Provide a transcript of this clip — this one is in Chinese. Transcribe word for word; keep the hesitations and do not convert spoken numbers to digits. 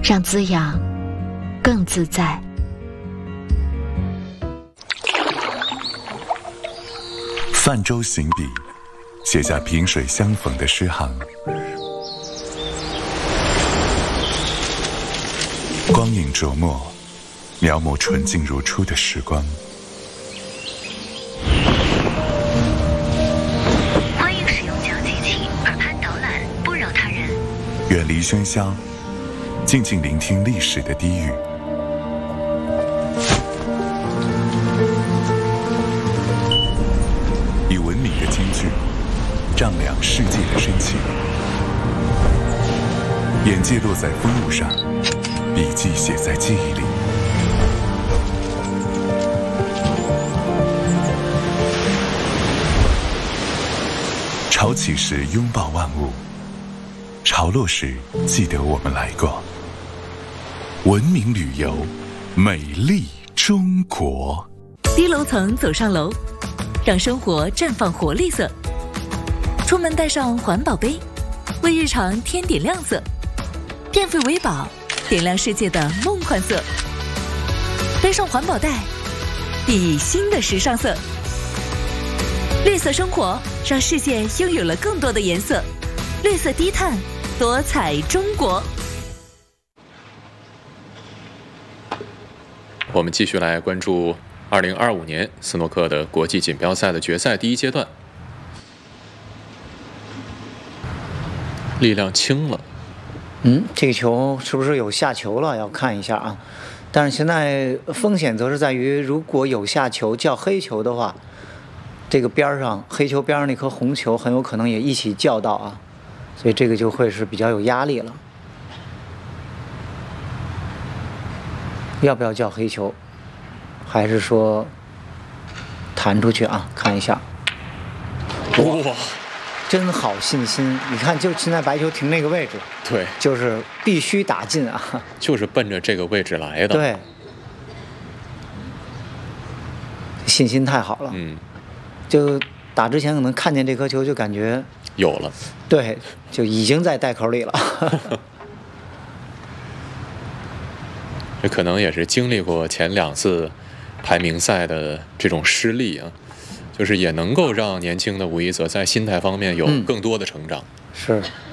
让滋养更自在。 泛舟行笔，写下萍水相逢的诗行。光影琢磨，描摹纯净如初的时光。 欢迎使用讲解器，耳畔导览，不扰他人。 远离喧嚣，静静聆听历史的低语。以文明的金句丈量世界的深情。眼界落在风物上，笔记写在记忆里。潮起时拥抱万物，潮落时记得我们来过。文明旅游，美丽中国。 低楼层走上楼，让生活绽放活力色。出门带上环保杯，为日常添点亮色。电费为宝，点亮世界的梦幻色。背上环保袋，熠熠新的时尚色。绿色生活，让世界拥有了更多的颜色。绿色低碳，多彩中国。 我们继续来关注二零二五年斯诺克的国际锦标赛的决赛第一阶段。力量轻了。 嗯，这个球是不是有下球了？要看一下啊。但是现在风险则是在于，如果有下球叫黑球的话，这个边上黑球边上那颗红球很有可能也一起叫到啊，所以这个就会是比较有压力了。要不要叫黑球？还是说弹出去啊？看一下。 哇！ 真好信心！你看，就现在白球停那个位置， 对， 就是必须打进啊， 就是奔着这个位置来的。 对，信心太好了。 嗯， 就打之前可能看见这颗球就感觉有了， 对，就已经在袋口里了。 这可能也是经历过前两次排名赛的这种失利啊。就是也能够让年轻的武一泽在心态方面有更多的成长。 嗯、是。